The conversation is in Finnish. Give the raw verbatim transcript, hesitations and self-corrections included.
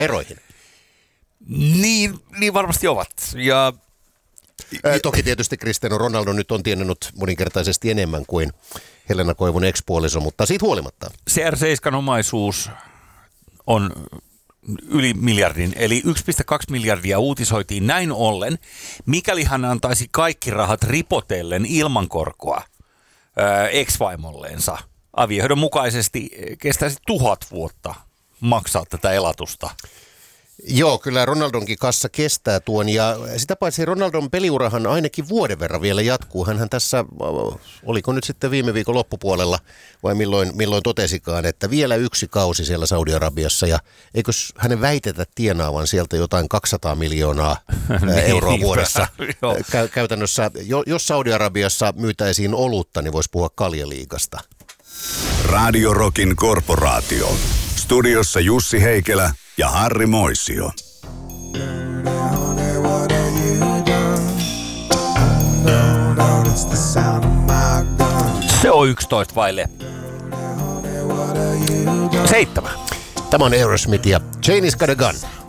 eroihin. Niin, niin varmasti ovat. Ja Ää, toki tietysti Cristiano Ronaldo nyt on tiennyt moninkertaisesti enemmän kuin Helena Koivun ex-puoliso, mutta siitä huolimatta. C R seitsemän omaisuus on yli miljardin, eli yksi pilkku kaksi miljardia uutisoitiin näin ollen, mikäli hän antaisi kaikki rahat ripotellen ilman korkoa ää, ex-vaimolleensa. Avioehdon mukaisesti kestäisi tuhat vuotta maksaa tätä elatusta. Joo, kyllä Ronaldonkin kassa kestää tuon, ja sitä paitsi Ronaldon peliurahan ainakin vuoden verran vielä jatkuu. Hänhän tässä, oliko nyt sitten viime viikon loppupuolella, vai milloin, milloin totesikaan, että vielä yksi kausi siellä Saudi-Arabiassa, ja eikös hänen väitetä tienaavan sieltä jotain kaksisataa miljoonaa euroa vuodessa. Kä- käytännössä, jos Saudi-Arabiassa myytäisiin olutta, niin voisi puhua kaljaliigasta. Radio Rockin korporaatio. Studiossa Jussi Heikelä ja Harri Moisio. Se on yksitoista vaille seitsemän. Tämä on Aerosmith ja Janie's Got a Gun.